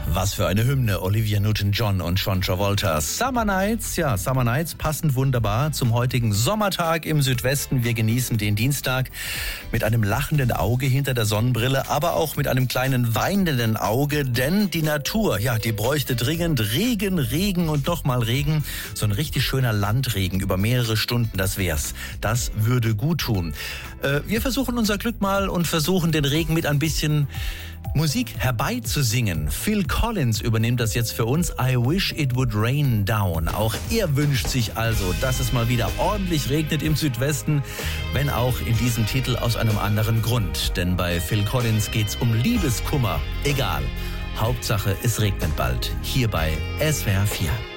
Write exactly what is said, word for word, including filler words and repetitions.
Was für eine Hymne, Olivia Newton-John und John Travolta. Summer Nights, ja, Summer Nights, passend wunderbar zum heutigen Sommertag im Südwesten. Wir genießen den Dienstag mit einem lachenden Auge hinter der Sonnenbrille, aber auch mit einem kleinen weinenden Auge, denn die Natur, ja, die bräuchte dringend Regen, Regen und nochmal Regen. So ein richtig schöner Landregen über mehrere Stunden, das wär's. Das würde gut tun. Äh, wir versuchen unser Glück mal und versuchen den Regen mit ein bisschen Musik herbeizusingen. Phil Collins übernimmt das jetzt für uns. I wish it would rain down. Auch er wünscht sich also, dass es mal wieder ordentlich regnet im Südwesten, wenn auch in diesem Titel aus einem anderen Grund. Denn bei Phil Collins geht's um Liebeskummer. Egal. Hauptsache, es regnet bald. Hier bei S W R vier.